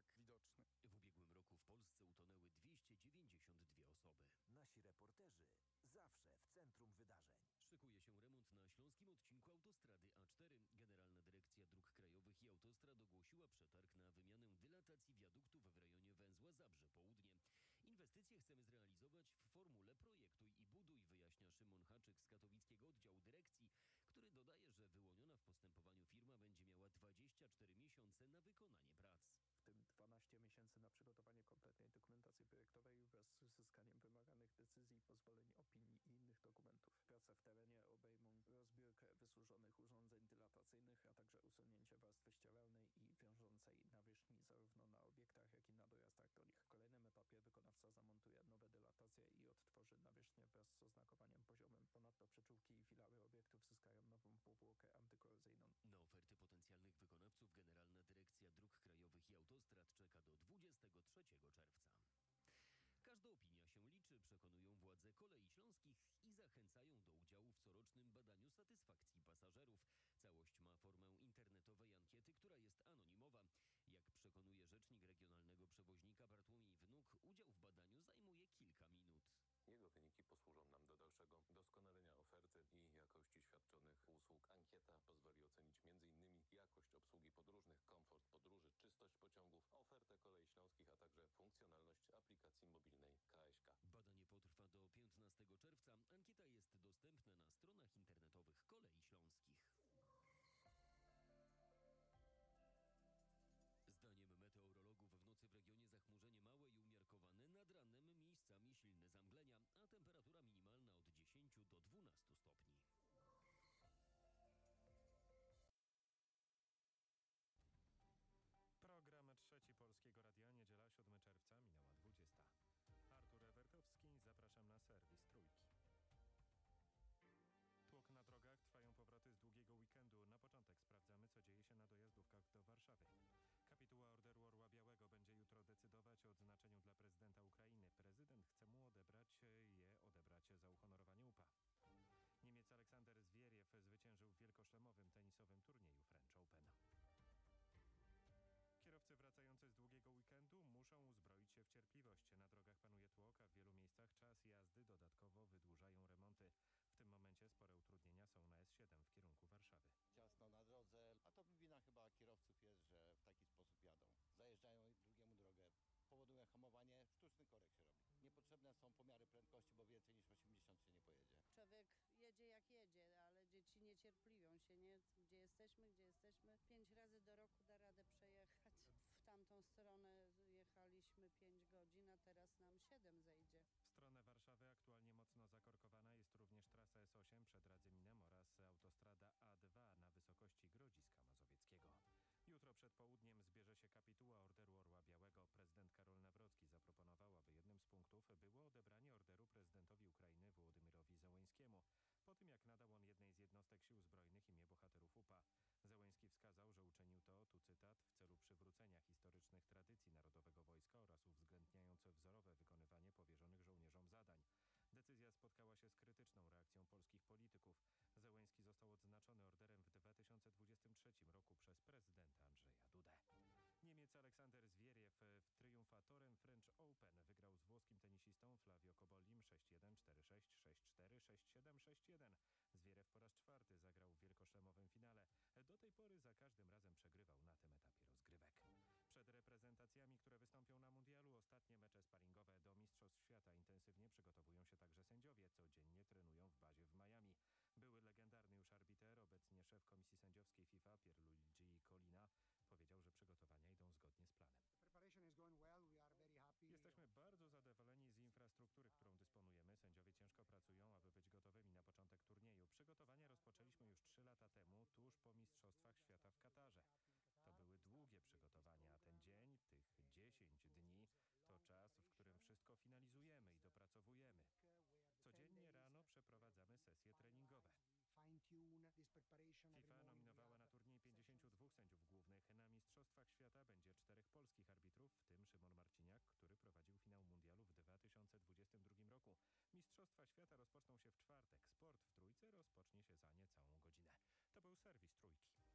tak widoczny. W ubiegłym roku w Polsce utonęły 292 osoby. Nasi reporterzy zawsze w centrum wydarzeń. Szykuje się remont na śląskim odcinku autostrady A4. Generalna Dyrekcja Dróg Krajowych i Autostrad ogłosiła przetarg na wymianę dylatacji wiaduktów w rejonie węzła Zabrze Południe. Inwestycje chcemy zrealizować w formule projektuj i buduj, wyjaśnia Szymon Haczyk z katowickiego oddziału dyrekcji, który dodaje, że wyłoniona w postępowaniu firma będzie miała 24 miesiące na wykonanie prac. W tym 12 miesięcy na przygotowanie kompletnej dokumentacji projektowej wraz z uzyskaniem wymaganych decyzji, pozwoleń, opinii i innych dokumentów. Prace w terenie obejmą rozbiórkę wysłużonych urządzeń dylatacyjnych, a także usunięcie warstwy ścieralnej i wiążącej nawierzchni zarówno na obiektach, jak i na dojazdach do nich. W kolejnym etapie wykonawca zamontuje nowe dylatacje i odtworzy nawierzchnię wraz z oznakowaniem poziomym. Ponadto przyczółki i filary obiektów zyskają nową powłokę antykorozyjną. Na oferty potencjalnych wykonawców Generalna Dyrekcja Dróg Krajowych i Autostrad czeka do 23 czerwca. Każda opinia się liczy, przekonują władze Kolei Śląskich i zachęcają do udziału w corocznym badaniu satysfakcji pasażerów. Całość ma formę internetowej ankiety, która jest anonimowa. Jak przekonuje rzecznik regionalnego przewoźnika Bartłomiej Wnuk, udział w badaniu zajmuje kilka minut. Jego wyniki posłużą nam do dalszego doskonalenia oferty i jakości świadczonych usług. Ankieta pozwoli ocenić m.in. jakość obsługi podróżnych, komfort podróży, czystość pociągów, ofertę Kolei Śląskich, a także funkcjonalność aplikacji mobilnej KŚK. Badanie potrwa do 15 czerwca. Ankieta jest dostępna na stronach internetowych Kolei Śląskich. Zdaniem meteorologów w nocy w regionie zachmurzenie małe i umiarkowane, nad ranem miejscami silne zamglenia, a temperatura minimalna od 10 do 12 stopni. Program Trzeci Polskiego Radia, niedziela 7 czerwca, minęła 20. Artur Ewertowski, zapraszam na serwis Trójki. Tłok na drogach, trwają powroty z długiego weekendu. Na początek sprawdzamy, co dzieje się na dojazdówkach do Warszawy. Kapituła Orderu Orła Białego będzie jutro decydować o odznaczeniu dla prezydenta Ukrainy. Prezydent chce mu odebrać za uhonorowanie UPA. Niemiec Aleksander Zwieriew zwyciężył w wielkoszlemowym tenisowym turnieju French Open. Kierowcy wracający z długiego weekendu muszą uzbroić się w cierpliwość. Na drogach panuje tłok, a w wielu miejscach czas jazdy dodatkowo wydłużają remonty. W tym momencie spore utrudnienia są na S7 w kierunku Warszawy. Ciasno na drodze, a to wina chyba kierowców jest, że w taki sposób jadą. Zajeżdżają drugiemu drogę. Powodują hamowanie, sztuczny korek się robi. Niepotrzebne są pomiary prędkości, bo więcej niż 80 się nie pojedzie. Człowiek jedzie jak jedzie, ale dzieci niecierpliwią się, nie? Gdzie jesteśmy. 5 razy do roku da radę przejechać. W tamtą stronę jechaliśmy 5 godzin, a teraz nam 7 zejdzie. W stronę Warszawy aktualnie mocno zakorkowana jest również trasa S8 przed Radzyminem oraz autostrada A2 na wysokości Grodziska Mazowieckiego. Jutro przed południem zbierze się kapituła Orderu Orła Białego. Prezydent Karol Nawrocki zaproponował, aby jednym z punktów było odebranie orderu prezydentowi Ukrainy Wołodymyrowi Zełenskiemu, po tym jak nadał on jednej z jednostek sił zbrojnych imię bohaterów UPA. Zełenski wskazał, że uczynił to, tu cytat, w celu przywrócenia historycznych tradycji Narodowego Wojska oraz uwzględniając wzorowe wykonywanie powierzonych żołnierzom zadań. Decyzja spotkała się z krytyczną reakcją polskich polityków. Zełenski został odznaczony orderem w 2023 roku przez prezydenta Andrzeja Dudę. Niemiec Aleksander Zwieriew triumfatorem French Open wygrał z włoskim tenisistą Flavio Cobollim 6-1, 4-6, 6-4, 6-7, 6-1. Zwieriew po raz czwarty zagrał w wielkoszlemowym finale. Do tej pory za każdym razem przegrywał na tym etapie rozgrywek. Przed reprezentacjami, które wystąpią na mundialu, ostatnie mecze sparingowe do Mistrzostw Świata intensywnie przygotowują się także sędziowie. Codziennie trenują w bazie w Miami. Były legendarny już arbiter, obecnie szef Komisji Sędziowskiej FIFA Pierluigi Collina powiedział, że przygotowania idą zgodnie z planem. Jesteśmy bardzo zadowoleni z infrastruktury, którą dysponujemy. Sędziowie ciężko pracują, aby być gotowymi na początek turnieju. Przygotowania rozpoczęliśmy już 3 lata temu, tuż po Mistrzostwach Świata w Katarze. To były długie przygotowania, a ten dzień, tych 10 dni, to czas, w którym wszystko finalizujemy i dopracowujemy. Codziennie rano przeprowadzamy sesje treningowe. FIFA nominowała na turniej 52 sędziów głównych. Na Mistrzostwach Świata będzie 4 polskich arbitrów, w tym Szymon Marciniak, który prowadził finał mundialu w 2022 roku. Mistrzostwa Świata rozpoczną się w czwartek. Sport w Trójce rozpocznie się za niecałą godzinę. To był serwis Trójki.